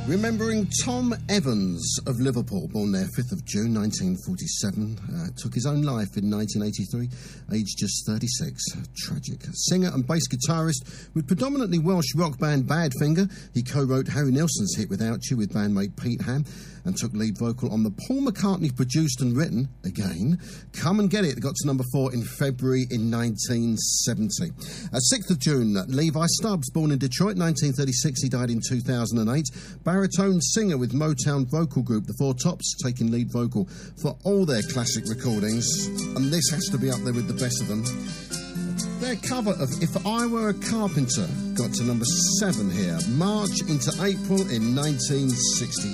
Remembering Tom Evans of Liverpool, born there 5th of June 1947, took his own life in 1983, aged just 36. Tragic. Singer and bass guitarist with predominantly Welsh rock band Badfinger, he co-wrote Harry Nilsson's hit Without You with bandmate Pete Ham and took lead vocal on the Paul McCartney produced and written, again, Come and Get It, that got to number 4 in February in 1970. 6th of June, Levi Stubbs, born in Detroit 1936, he died in 2008. Baritone singer with Motown vocal group The Four Tops, taking lead vocal for all their classic recordings, and this has to be up there with the best of them. Their cover of If I Were a Carpenter got to number 7 here, March into April in 1968.